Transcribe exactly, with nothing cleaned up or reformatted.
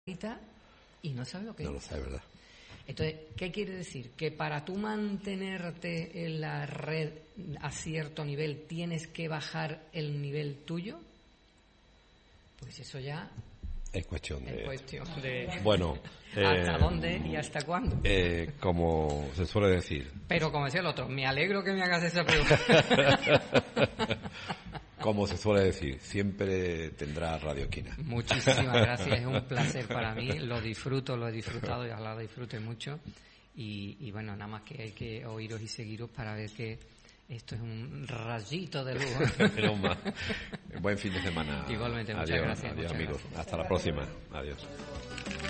y no sabe lo que no es. lo sabe, ¿verdad? Entonces, ¿qué quiere decir? Que para tú mantenerte en la red a cierto nivel tienes que bajar el nivel tuyo. Pues eso ya es cuestión de... Es cuestión de... Bueno... ¿Hasta eh, dónde y hasta cuándo? Eh, como se suele decir. Pero como decía el otro, me alegro que me hagas esa pregunta. Como se suele decir, siempre tendrá Radio Esquina. Muchísimas gracias, es un placer para mí, lo disfruto, lo he disfrutado y ojalá lo disfrute mucho. Y, y bueno, nada más que hay que oíros y seguiros para ver que esto es un rayito de luz. Buen fin de semana. Igualmente, muchas adiós, gracias. Adiós, muchas amigos. gracias. Hasta la próxima. Adiós.